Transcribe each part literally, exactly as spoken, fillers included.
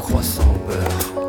croissant au beurre.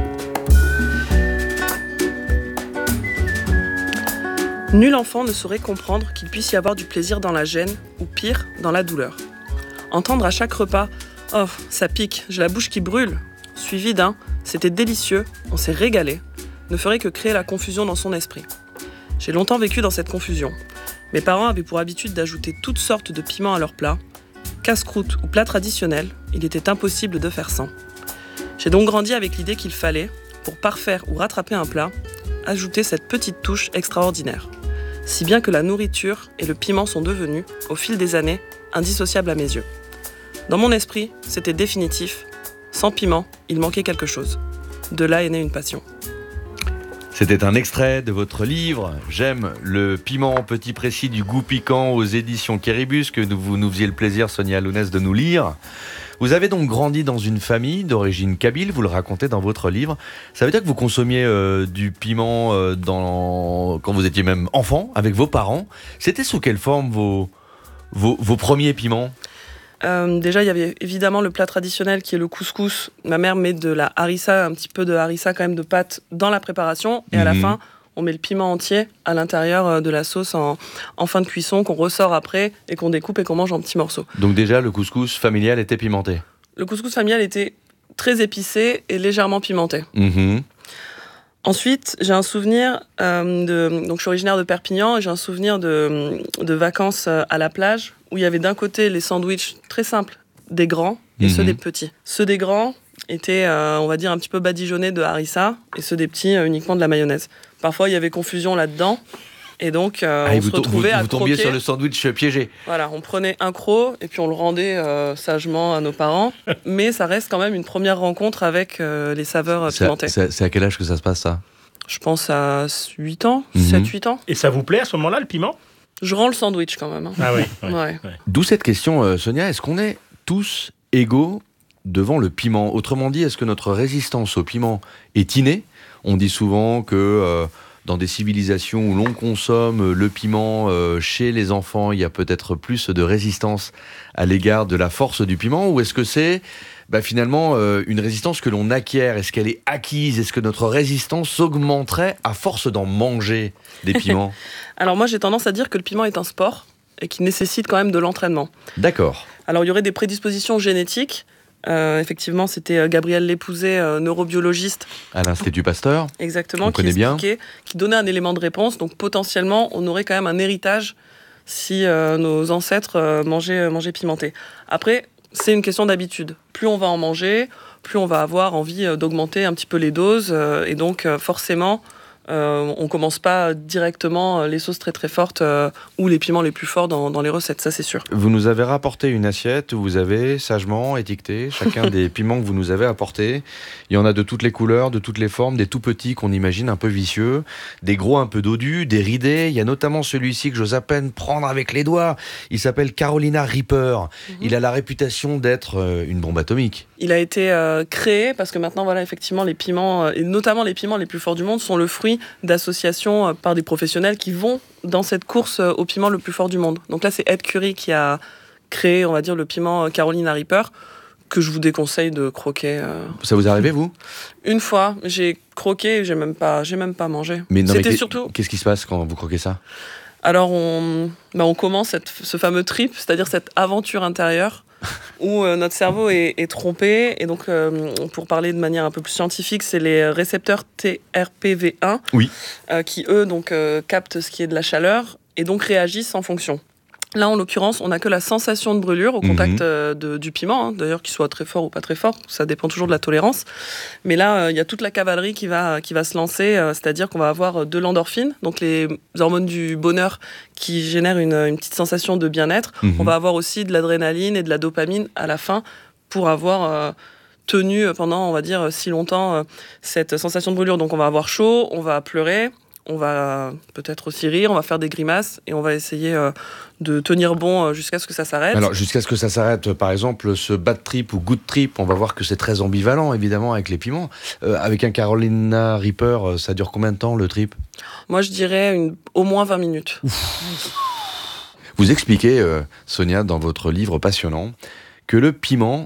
Nul enfant ne saurait comprendre qu'il puisse y avoir du plaisir dans la gêne, ou pire, dans la douleur. Entendre à chaque repas « Oh, ça pique, j'ai la bouche qui brûle », suivi d'un « C'était délicieux, on s'est régalé », ne ferait que créer la confusion dans son esprit. J'ai longtemps vécu dans cette confusion. Mes parents avaient pour habitude d'ajouter toutes sortes de piments à leurs plats. Casse-croûte ou plat traditionnel, il était impossible de faire sans. J'ai donc grandi avec l'idée qu'il fallait, pour parfaire ou rattraper un plat, ajouter cette petite touche extraordinaire. Si bien que la nourriture et le piment sont devenus, au fil des années, indissociables à mes yeux. Dans mon esprit, c'était définitif. Sans piment, il manquait quelque chose. De là est née une passion. C'était un extrait de votre livre « J'aime le piment petit précis du goût piquant » aux éditions Quéribus, que vous nous faisiez le plaisir, Sonia Lounès, de nous lire. Vous avez donc grandi dans une famille d'origine kabyle, vous le racontez dans votre livre. Ça veut dire que vous consommiez euh, du piment euh, dans... quand vous étiez même enfant, avec vos parents. C'était sous quelle forme vos, vos, vos premiers piments ? Euh, déjà, il y avait évidemment le plat traditionnel qui est le couscous. Ma mère met de la harissa, un petit peu de harissa quand même de pâte dans la préparation. Et mmh. à la fin, on met le piment entier à l'intérieur de la sauce en, en fin de cuisson qu'on ressort après et qu'on découpe et qu'on mange en petits morceaux. Donc déjà, le couscous familial était pimenté ? Le couscous familial était très épicé et légèrement pimenté. Mmh. Ensuite, j'ai un souvenir, euh, de, donc je suis originaire de Perpignan, et j'ai un souvenir de, de vacances à la plage, où il y avait d'un côté les sandwichs très simples des grands et mmh. ceux des petits. Ceux des grands étaient, euh, on va dire, un petit peu badigeonnés de harissa, et ceux des petits, euh, uniquement de la mayonnaise. Parfois, il y avait confusion là-dedans, et donc euh, ah, on vous se retrouvait vous, à vous croquer. tombiez sur le sandwich piégé. Voilà, on prenait un croc, et puis on le rendait euh, sagement à nos parents, mais ça reste quand même une première rencontre avec euh, les saveurs c'est pimentées. À, c'est, c'est à quel âge que ça se passe, ça ? Je pense à huit ans, mmh. sept huit ans. Et ça vous plaît à ce moment-là, le piment ? Je rends le sandwich quand même. Hein. Ah oui. Ouais, ouais. Ouais. D'où cette question, euh, Sonia, est-ce qu'on est tous égaux devant le piment ? Autrement dit, est-ce que notre résistance au piment est innée ? On dit souvent que euh, dans des civilisations où l'on consomme le piment, euh, chez les enfants, il y a peut-être plus de résistance à l'égard de la force du piment ? Ou est-ce que c'est bah, finalement euh, une résistance que l'on acquiert ? Est-ce qu'elle est acquise ? Est-ce que notre résistance augmenterait à force d'en manger des piments ? Alors moi, j'ai tendance à dire que le piment est un sport et qu'il nécessite quand même de l'entraînement. D'accord. Alors il y aurait des prédispositions génétiques. Euh, effectivement, c'était Gabriel Lépouzet, euh, neurobiologiste. À l'Institut Pasteur. Exactement, qui expliquait, qui donnait un élément de réponse. Donc potentiellement, on aurait quand même un héritage si euh, nos ancêtres euh, mangeaient, mangeaient pimenté. Après, c'est une question d'habitude. Plus on va en manger, plus on va avoir envie euh, d'augmenter un petit peu les doses. Euh, et donc, euh, forcément... Euh, on commence pas directement les sauces très très fortes euh, ou les piments les plus forts dans, dans les recettes, ça c'est sûr. Vous nous avez rapporté une assiette où vous avez sagement étiqueté chacun des piments que vous nous avez apportés. Il y en a de toutes les couleurs, de toutes les formes, des tout petits qu'on imagine un peu vicieux, des gros un peu dodus, des ridés. Il y a notamment celui-ci que j'ose à peine prendre avec les doigts. Il s'appelle Carolina Reaper. Mm-hmm. Il a la réputation d'être euh, une bombe atomique. Il a été euh, créé parce que maintenant, voilà, effectivement, les piments, euh, et notamment les piments les plus forts du monde, sont le fruit d'associations euh, par des professionnels qui vont dans cette course euh, au piment le plus fort du monde. Donc là, c'est Ed Curry qui a créé, on va dire, le piment euh, Carolina Reaper, que je vous déconseille de croquer. Euh... Ça vous est arrivé, vous ? Une fois, j'ai croqué et j'ai même pas, j'ai même pas mangé. Mais non, C'était mais surtout... Qu'est-ce qui se passe quand vous croquez ça ? Alors, on, bah, on commence cette, ce fameux trip, c'est-à-dire cette aventure intérieure où euh, notre cerveau est, est trompé. Et donc, euh, pour parler de manière un peu plus scientifique, c'est les récepteurs T R P V un oui. euh, qui, eux, donc, euh, captent ce qui est de la chaleur et donc réagissent en fonction. Là, en l'occurrence, on n'a que la sensation de brûlure au contact mmh. euh, de, du piment, hein, d'ailleurs qu'il soit très fort ou pas très fort, ça dépend toujours de la tolérance. Mais là, il euh, y a toute la cavalerie qui va, qui va se lancer, euh, c'est-à-dire qu'on va avoir de l'endorphine, donc les hormones du bonheur qui génèrent une, une petite sensation de bien-être. Mmh. On va avoir aussi de l'adrénaline et de la dopamine à la fin pour avoir... Euh, tenu pendant, on va dire, si longtemps euh, cette sensation de brûlure. Donc on va avoir chaud, on va pleurer, on va peut-être aussi rire, on va faire des grimaces et on va essayer euh, de tenir bon euh, jusqu'à ce que ça s'arrête. Alors jusqu'à ce que ça s'arrête, par exemple, ce bad trip ou good trip, on va voir que c'est très ambivalent évidemment avec les piments. Euh, avec un Carolina Reaper, ça dure combien de temps le trip ? Moi je dirais une, au moins vingt minutes. Ouf. Vous expliquez, euh, Sonia, dans votre livre passionnant, que le piment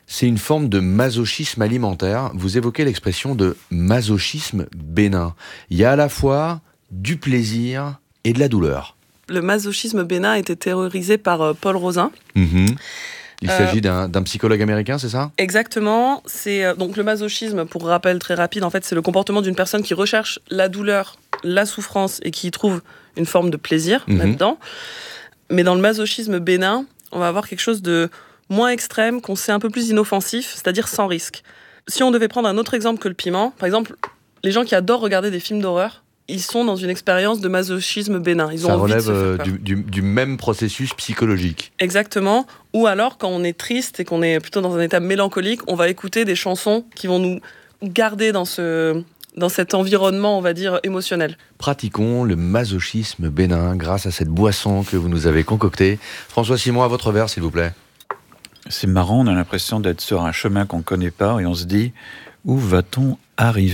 c'est une forme de masochisme alimentaire. Vous évoquez l'expression de masochisme bénin. Il y a à la fois du plaisir et de la douleur. Le masochisme bénin a été théorisé par euh, Paul Rozin. Mmh. Il Euh, s'agit d'un, d'un psychologue américain, c'est ça ? Exactement. C'est euh, donc le masochisme, pour rappel très rapide, en fait, c'est le comportement d'une personne qui recherche la douleur, la souffrance et qui y trouve une forme de plaisir Mhm. là-dedans. Mais dans le masochisme bénin, on va avoir quelque chose de moins extrême, qu'on sait un peu plus inoffensif, c'est-à-dire sans risque. Si on devait prendre un autre exemple que le piment, par exemple, les gens qui adorent regarder des films d'horreur, ils sont dans une expérience de masochisme bénin. Ils ont Ça envie de relève se faire euh, peur. du, du- du même processus psychologique. Exactement. Ou alors, quand on est triste et qu'on est plutôt dans un état mélancolique, on va écouter des chansons qui vont nous garder dans, ce, dans cet environnement, on va dire, émotionnel. Pratiquons le masochisme bénin grâce à cette boisson que vous nous avez concoctée. François Simon, à votre verre, s'il vous plaît. C'est marrant, on a l'impression d'être sur un chemin qu'on ne connaît pas et on se dit, où va-t-on arriver ?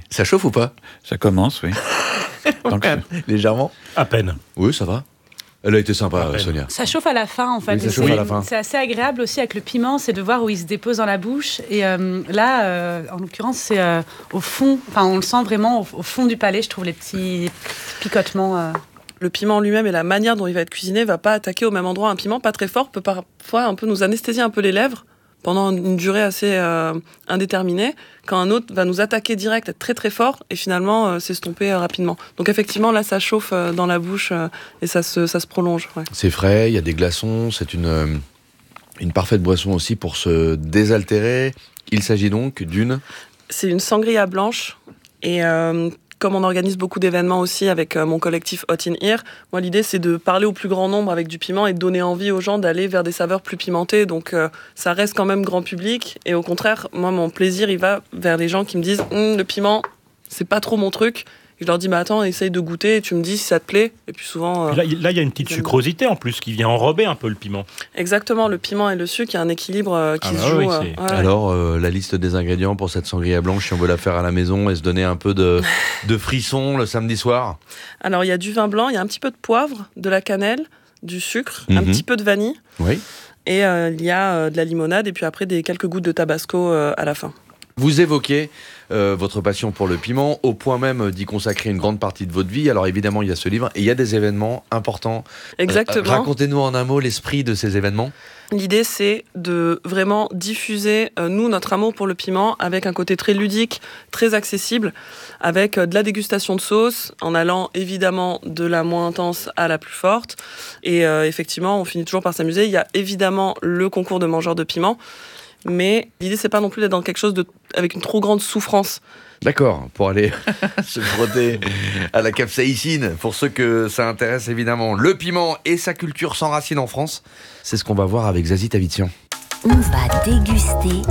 Ça chauffe ou pas ? Ça commence, oui. Donc, Légèrement. À peine. Oui, ça va. Elle a été sympa, À peine. Sonia. Ça chauffe à la fin, en fait. Oui, ça Et chauffe c'est, à la fin. c'est assez agréable aussi avec le piment, c'est de voir où il se dépose dans la bouche. Et euh, là, euh, en l'occurrence, c'est euh, au fond, enfin, on le sent vraiment au, au fond du palais, je trouve, les petits, petits picotements. euh. Le piment lui-même et la manière dont il va être cuisiné va pas attaquer au même endroit. Un piment pas très fort peut parfois un peu nous anesthésier un peu les lèvres pendant une durée assez euh, indéterminée, quand un autre va nous attaquer direct, être très très fort, et finalement euh, s'estomper euh, rapidement. Donc effectivement, là, ça chauffe euh, dans la bouche euh, et ça se, ça se prolonge. Ouais. C'est frais, il y a des glaçons, c'est une, euh, une parfaite boisson aussi pour se désaltérer. Il s'agit donc d'une... C'est une sangria blanche, et euh, comme on organise beaucoup d'événements aussi avec euh, mon collectif Hot in Here, moi l'idée c'est de parler au plus grand nombre avec du piment et de donner envie aux gens d'aller vers des saveurs plus pimentées. Donc euh, ça reste quand même grand public, et au contraire, moi mon plaisir il va vers les gens qui me disent hm, le piment c'est pas trop mon truc. Et je leur dis bah attends, essaye de goûter et tu me dis si ça te plaît. Et puis souvent euh, Là, il là, il y a une petite j'aime. sucrosité en plus qui vient enrober un peu le piment. exactement, le piment et le sucre, il y a un équilibre euh, qui Ah se bah joue. oui, euh, c'est- ouais, ouais. Alors, euh, la liste des ingrédients pour cette sangria blanche, si on veut la faire à la maison et se donner un peu de, de frisson le samedi soir. Alors il y a du vin blanc, il y a un petit peu de poivre, de la cannelle, du sucre, un Mhm. petit peu de vanille. Oui. Et euh, il y a euh, de la limonade et puis après des quelques gouttes de tabasco euh, à la fin. Vous évoquez euh, votre passion pour le piment, au point même d'y consacrer une grande partie de votre vie. Alors évidemment, il y a ce livre et il y a des événements importants. Exactement. Euh, racontez-nous en un mot l'esprit de ces événements. L'idée, c'est de vraiment diffuser, euh, nous, notre amour pour le piment avec un côté très ludique, très accessible, avec euh, de la dégustation de sauces, en allant évidemment de la moins intense à la plus forte. Et euh, effectivement, on finit toujours par s'amuser. Il y a évidemment le concours de mangeurs de piment, mais l'idée, c'est pas non plus d'être dans quelque chose de, avec une trop grande souffrance. D'accord, pour aller se frotter à la capsaïcine, pour ceux que ça intéresse évidemment. Le piment et sa culture sans racines en France, c'est ce qu'on va voir avec Zazie Tavitian. On va déguster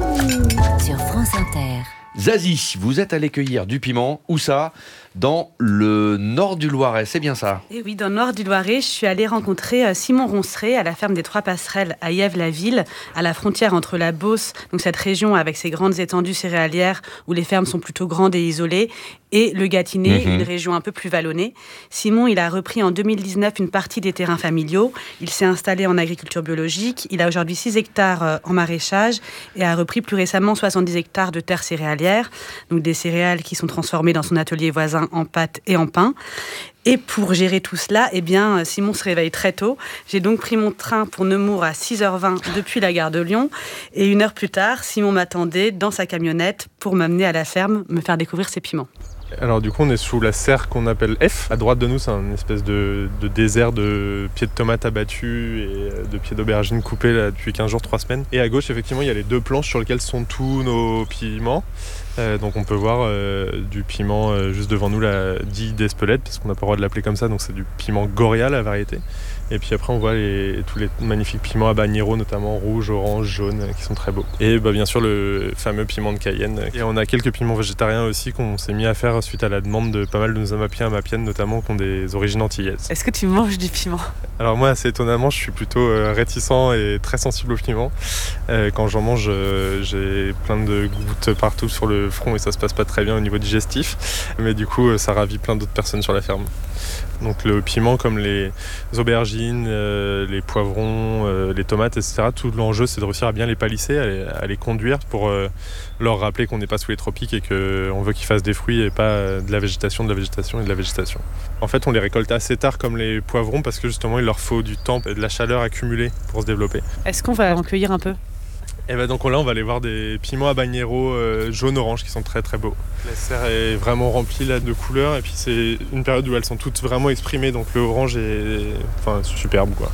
sur France Inter. Zazie, vous êtes allé cueillir du piment, où ça ? Dans le nord du Loiret, c'est bien ça ? Et oui, dans le nord du Loiret, je suis allée rencontrer euh, Simon Ronceret à la ferme des Trois Passerelles à Yèves-la-Ville, à la frontière entre la Beauce, donc cette région avec ses grandes étendues céréalières où les fermes sont plutôt grandes et isolées, et le Gâtinais, Mhm. une région un peu plus vallonnée. Simon, il a repris en deux mille dix-neuf une partie des terrains familiaux. Il s'est installé en agriculture biologique. Il a aujourd'hui six hectares euh, en maraîchage et a repris plus récemment soixante-dix hectares de terres céréalières, donc des céréales qui sont transformées dans son atelier voisin en pâte et en pain. Et pour gérer tout cela, eh bien, Simon se réveille très tôt. J'ai donc pris mon train pour Nemours à six heures vingt depuis la gare de Lyon. Et une heure plus tard, Simon m'attendait dans sa camionnette pour m'amener à la ferme, me faire découvrir ses piments. Alors du coup on est sous la serre qu'on appelle F. À droite de nous c'est un espèce de, de désert de pieds de tomates abattus et de pieds d'aubergines coupés là, depuis quinze jours, trois semaines. Et à gauche effectivement il y a les deux planches sur lesquelles sont tous nos piments. Euh, donc on peut voir euh, du piment euh, juste devant nous là, dit d'Espelette parce qu'on n'a pas le droit de l'appeler comme ça, donc c'est du piment Goria la variété. Et puis après on voit les, tous les magnifiques piments habanero notamment rouge, orange, jaune qui sont très beaux. Et bah, bien sûr le fameux piment de Cayenne. Et on a quelques piments végétariens aussi qu'on s'est mis à faire suite à la demande de pas mal de nos amapiens amapiennes notamment qui ont des origines antillaises. Est-ce que tu manges du piment ? Alors moi assez étonnamment je suis plutôt euh, réticent et très sensible au piment. Euh, quand j'en mange euh, j'ai plein de gouttes partout sur le front et ça se passe pas très bien au niveau digestif. Mais du coup euh, ça ravit plein d'autres personnes sur la ferme. Donc le piment comme les aubergines aubergines, euh, les poivrons, euh, les tomates, et cetera. Tout l'enjeu, c'est de réussir à bien les palisser, à les, à les conduire pour euh, leur rappeler qu'on n'est pas sous les tropiques et qu'on veut qu'ils fassent des fruits et pas de la végétation, de la végétation et de la végétation. En fait, on les récolte assez tard comme les poivrons parce que justement, il leur faut du temps et de la chaleur accumulée pour se développer. Est-ce qu'on va en cueillir un peu ? Et ben donc là, on va aller voir des piments habanero euh, jaune-orange qui sont très très beaux. La serre est vraiment remplie là, de couleurs et puis c'est une période où elles sont toutes vraiment exprimées, donc le orange est enfin, superbe, quoi.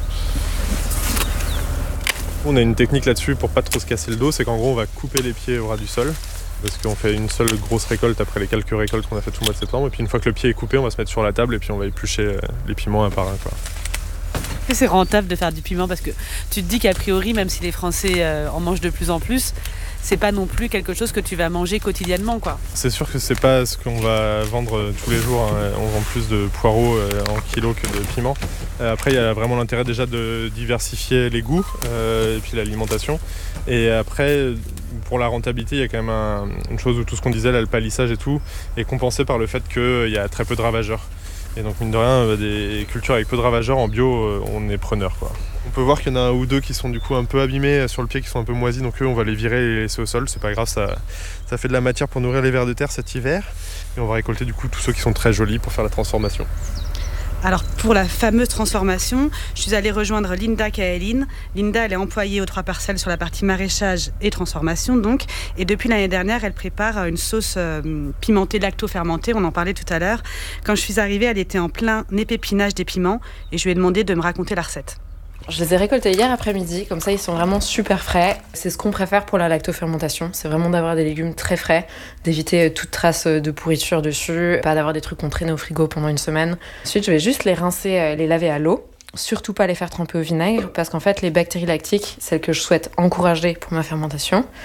On a une technique là-dessus pour pas trop se casser le dos, c'est qu'en gros on va couper les pieds au ras du sol parce qu'on fait une seule grosse récolte après les quelques récoltes qu'on a fait tout le mois de septembre, et puis une fois que le pied est coupé, on va se mettre sur la table et puis on va éplucher les piments un par un, quoi. C'est rentable de faire du piment parce que tu te dis qu'a priori, même si les Français euh, en mangent de plus en plus, c'est pas non plus quelque chose que tu vas manger quotidiennement, quoi. C'est sûr que c'est pas ce qu'on va vendre tous les jours, hein. On vend plus de poireaux euh, en kilo que de piments. Euh, après, il y a vraiment l'intérêt déjà de diversifier les goûts euh, et puis l'alimentation. Et après, pour la rentabilité, il y a quand même un, une chose où tout ce qu'on disait, là, le palissage et tout, est compensé par le fait qu'il y a très peu de ravageurs. Et donc, mine de rien, des cultures avec peu de ravageurs en bio, on est preneur, quoi. On peut voir qu'il y en a un ou deux qui sont du coup un peu abîmés sur le pied, qui sont un peu moisis, donc eux, on va les virer et les laisser au sol. C'est pas grave, ça, ça fait de la matière pour nourrir les vers de terre cet hiver. Et on va récolter du coup tous ceux qui sont très jolis pour faire la transformation. Alors pour la fameuse transformation, je suis allée rejoindre Linda Kaelin. Linda, elle est employée aux Trois Parcelles sur la partie maraîchage et transformation donc. Et depuis l'année dernière, elle prépare une sauce euh, pimentée lacto-fermentée, on en parlait tout à l'heure. Quand je suis arrivée, elle était en plein épépinage des piments et je lui ai demandé de me raconter la recette. Je les ai récoltés hier après-midi, comme ça ils sont vraiment super frais. C'est ce qu'on préfère pour la lactofermentation, c'est vraiment d'avoir des légumes très frais, d'éviter toute trace de pourriture dessus, pas d'avoir des trucs qu'on traîne au frigo pendant une semaine. Ensuite, je vais juste les rincer, les laver à l'eau. Surtout pas les faire tremper au vinaigre, parce qu'en fait les bactéries lactiques, celles que je souhaite encourager pour ma fermentation,